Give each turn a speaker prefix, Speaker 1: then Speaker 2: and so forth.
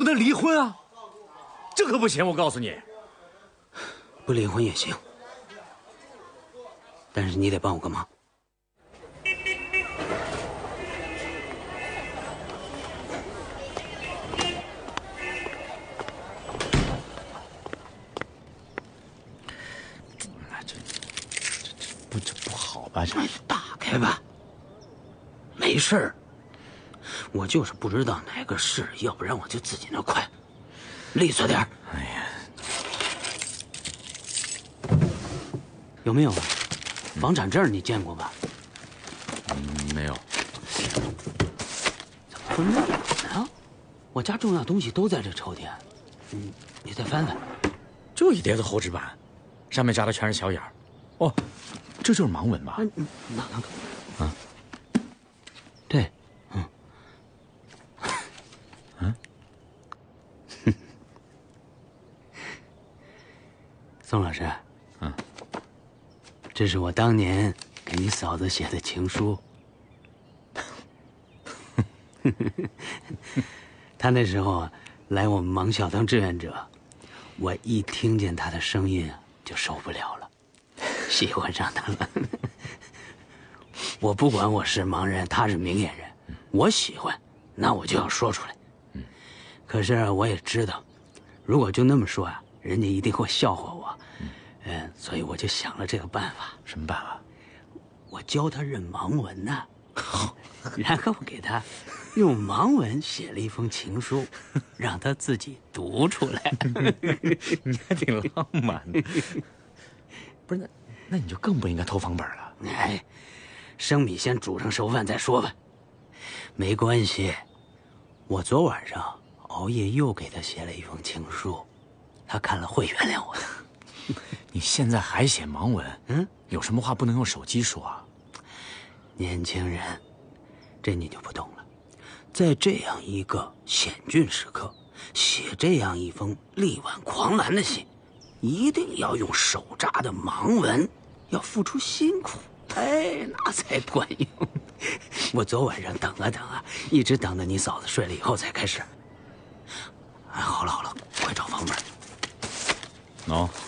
Speaker 1: 能离婚啊，这可不行！我告诉你，
Speaker 2: 不离婚也行，但是你得帮我个忙。
Speaker 1: 这不好吧？这
Speaker 2: 打开吧，没事儿。我就是不知道哪个是，要不然我就自己那快，利索点儿。
Speaker 1: 哎呀，
Speaker 2: 有没有啊？房产证你见过吧？
Speaker 1: 没有。
Speaker 2: 怎么会没有呢？我家重要东西都在这抽屉。你再翻翻。
Speaker 1: 这一叠子厚纸板，上面扎的全是小眼儿。哦，这就是盲文吧？
Speaker 2: 哪个？
Speaker 1: 啊，
Speaker 2: 对，宋老师，这是我当年给你嫂子写的情书。她那时候来我们盲校当志愿者，我一听见她的声音就受不了了，喜欢上她了。我不管我是盲人，她是明眼人，我喜欢，那我就要说出来。可是我也知道，如果就那么说啊，人家一定会笑话我。所以我就想了这个办法。
Speaker 1: 什么办法？
Speaker 2: 我教她认盲文呢，然后给她用盲文写了一封情书，让她自己读出来。
Speaker 1: 你还挺浪漫的。不是，那你就更不应该偷房本了。
Speaker 2: 哎，生米先煮成熟饭再说吧。没关系，我昨晚上熬夜又给她写了一封情书，她看了会原谅我的。
Speaker 1: 你现在还写盲文？有什么话不能用手机说啊？
Speaker 2: 年轻人，这你就不懂了。在这样一个险峻时刻，写这样一封力挽狂澜的信，一定要用手扎的盲文，要付出辛苦，那才管用。我昨晚上等啊，一直等到你嫂子睡了以后才开始。好了，快找房本。
Speaker 1: 喏。